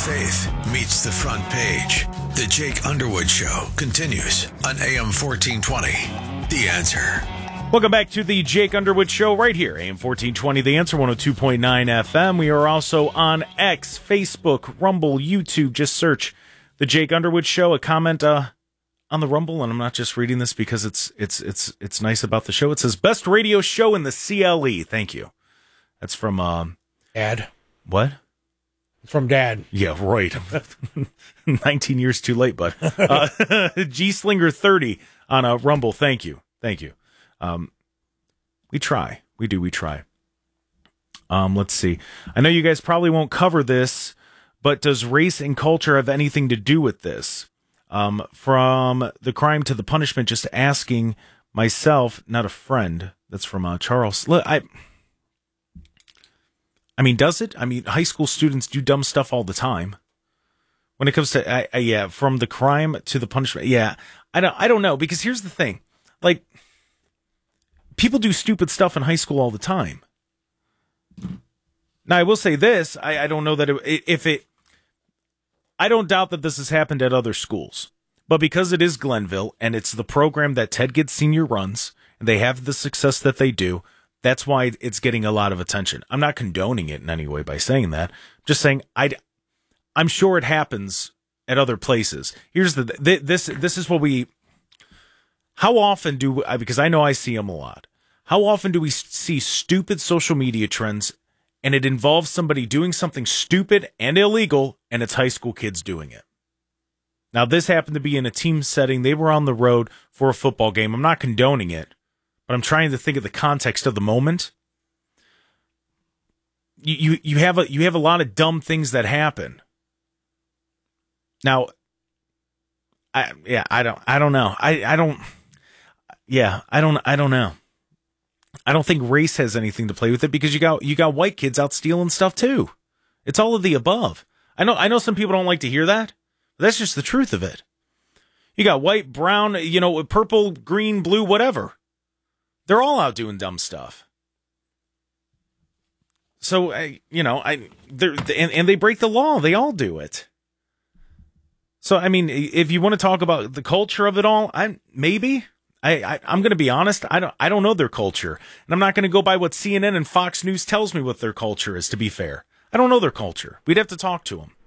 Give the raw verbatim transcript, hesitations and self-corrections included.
faith meets the front page. The Jake Underwood Show continues on A M fourteen twenty. The Answer. Welcome back to the Jake Underwood Show right here, A M fourteen twenty, The Answer, one oh two point nine F M. We are also on X, Facebook, Rumble, YouTube. Just search the Jake Underwood Show. A comment uh, on the Rumble, and I'm not just reading this because it's it's it's it's nice about the show. It says, best radio show in the C L E. Thank you. That's from... Um, Dad. What? From Dad. Yeah, right. nineteen years too late, bud. Uh, G Slinger thirty on a Rumble. Thank you. Thank you. Um, we try. We do. We try. Um, let's see. I know you guys probably won't cover this, but does race and culture have anything to do with this? Um, from the crime to the punishment, just asking myself, not a friend. That's from uh, Charles. Look, I... I mean, does it? I mean, high school students do dumb stuff all the time. When it comes to, I, I, yeah, from the crime to the punishment, yeah, I don't, I don't know, because here's the thing, like, people do stupid stuff in high school all the time. Now, I will say this, I, I don't know that it, if it, I don't doubt that this has happened at other schools, but because it is Glenville and it's the program that Ted Gibbs Senior runs, and they have the success that they do. That's why it's getting a lot of attention. I'm not condoning it in any way by saying that. I'm just saying I, I'm sure it happens at other places. Here's the this this is what we. How often do we, because I know I see them a lot. How often do we see stupid social media trends, and it involves somebody doing something stupid and illegal, and it's high school kids doing it? Now this happened to be in a team setting. They were on the road for a football game. I'm not condoning it. But I'm trying to think of the context of the moment. You, you you have a you have a lot of dumb things that happen. Now, I yeah I don't I don't know I, I don't yeah I don't I don't know. I don't think race has anything to play with it because you got you got white kids out stealing stuff too. It's all of the above. I know I know some people don't like to hear that, but that's just the truth of it. You got white, brown, you know, purple, green, blue, whatever. They're all out doing dumb stuff. So, I, you know, I they're and, and they break the law. They all do it. So, I mean, if you want to talk about the culture of it all, I maybe I, I I'm going to be honest. I don't I don't know their culture, and I'm not going to go by what C N N and Fox News tells me what their culture is. To be fair, I don't know their culture. We'd have to talk to them.